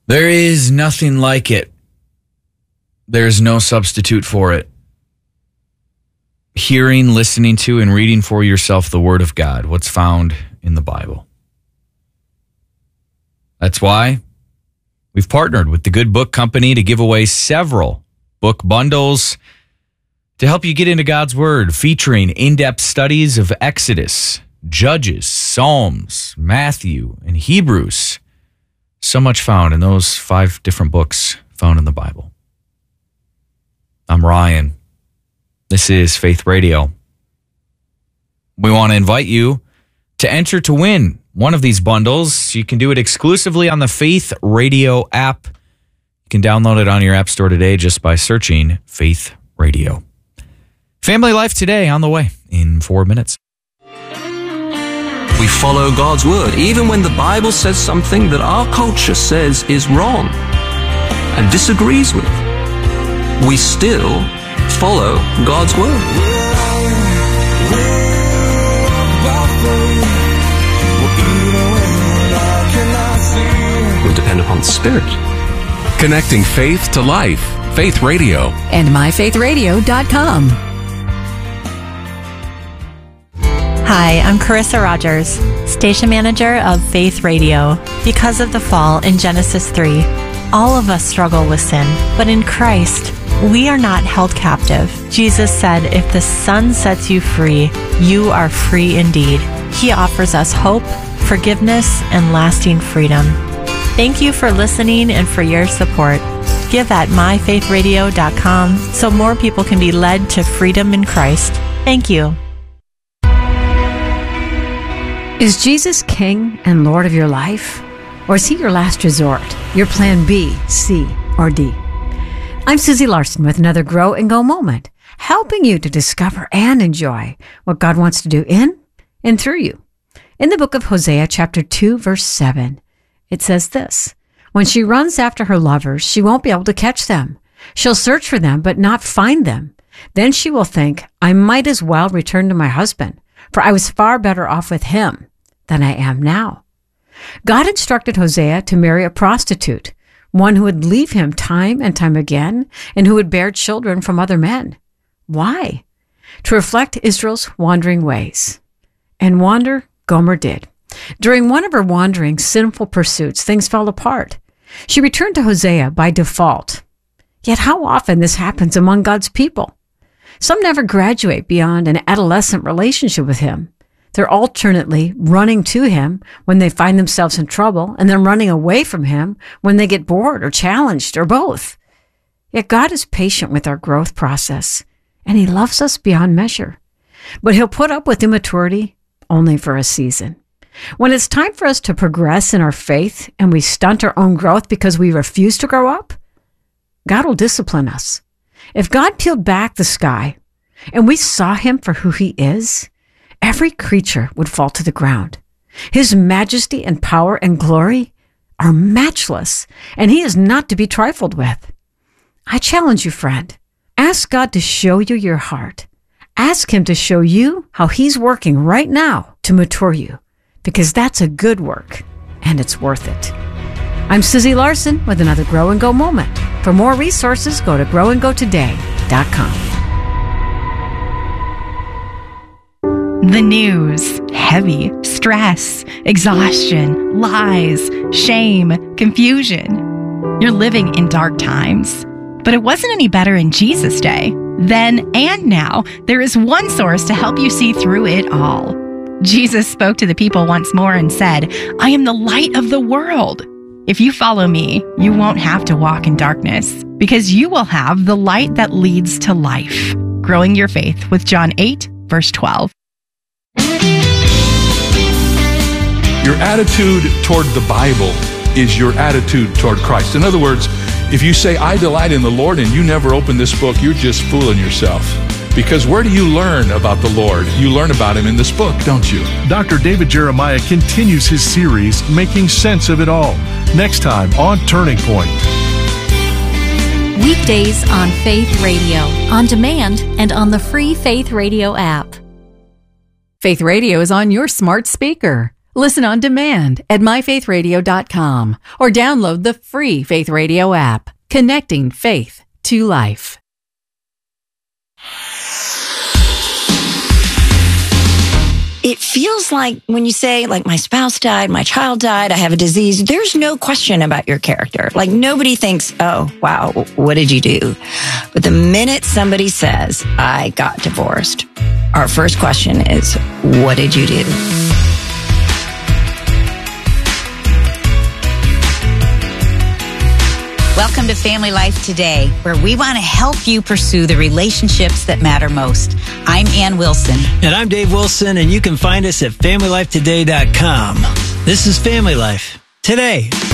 There is nothing like it. There's no substitute for it. Hearing, listening to, and reading for yourself the Word of God, what's found in the Bible. That's why we've partnered with the Good Book Company to give away several book bundles to help you get into God's Word, featuring in-depth studies of Exodus, Judges, Psalms, Matthew, and Hebrews. So much found in those 5 different books found in the Bible. I'm Ryan. This is Faith Radio. We want to invite you to enter to win one of these bundles. You can do it exclusively on the Faith Radio app. You can download it on your app store today just by searching Faith Radio. Family Life Today on the way in 4 minutes. We follow God's word, even when the Bible says something that our culture says is wrong and disagrees with. We still follow God's word. We depend upon the Spirit. Connecting faith to life. Faith Radio. And myfaithradio.com. Hi, I'm Carissa Rogers, station manager of Faith Radio. Because of the fall in Genesis 3, all of us struggle with sin, but in Christ, we are not held captive. Jesus said, if the Son sets you free, you are free indeed. He offers us hope, forgiveness, and lasting freedom. Thank you for listening and for your support. Give at myfaithradio.com so more people can be led to freedom in Christ. Thank you. Is Jesus King and Lord of your life? Or is he your last resort, your plan B, C, or D? I'm Susie Larson with another Grow and Go moment, helping you to discover and enjoy what God wants to do in and through you. In the book of Hosea, chapter 2, verse 7, it says this: when she runs after her lovers, she won't be able to catch them. She'll search for them, but not find them. Then she will think, I might as well return to my husband, for I was far better off with him than I am now. God instructed Hosea to marry a prostitute, one who would leave him time and time again, and who would bear children from other men. Why? To reflect Israel's wandering ways. And wander Gomer did. During one of her wandering, sinful pursuits, things fell apart. She returned to Hosea by default. Yet how often this happens among God's people? Some never graduate beyond an adolescent relationship with him. They're alternately running to him when they find themselves in trouble, and then running away from him when they get bored or challenged, or both. Yet God is patient with our growth process, and he loves us beyond measure. But he'll put up with immaturity only for a season. When it's time for us to progress in our faith and we stunt our own growth because we refuse to grow up, God will discipline us. If God peeled back the sky and we saw him for who he is, every creature would fall to the ground. His majesty and power and glory are matchless, and he is not to be trifled with. I challenge you, friend. Ask God to show you your heart. Ask him to show you how he's working right now to mature you, because that's a good work, and it's worth it. I'm Susie Larson with another Grow and Go moment. For more resources, go to growandgotoday.com. The news, heavy, stress, exhaustion, lies, shame, confusion. You're living in dark times. But it wasn't any better in Jesus' day. Then and now, there is one source to help you see through it all. Jesus spoke to the people once more and said, I am the light of the world. If you follow me, you won't have to walk in darkness, because you will have the light that leads to life. Growing your faith with John 8, verse 12. Your attitude toward the Bible is your attitude toward Christ. In other words, if you say, I delight in the Lord, and you never open this book, you're just fooling yourself. Because where do you learn about the Lord? You learn about him in this book, don't you? Dr. David Jeremiah continues his series, Making Sense of It All. Next time on Turning Point. Weekdays on Faith Radio, on demand, and on the free Faith Radio app. Faith Radio is on your smart speaker. Listen on demand at myfaithradio.com or download the free Faith Radio app, connecting faith to life. It feels like when you say, like, my spouse died, my child died, I have a disease, there's no question about your character. Like, nobody thinks, oh, wow, what did you do? But the minute somebody says, I got divorced, our first question is, what did you do? Welcome to Family Life Today, where we want to help you pursue the relationships that matter most. I'm Ann Wilson. And I'm Dave Wilson, and you can find us at FamilyLifeToday.com. This is Family Life Today.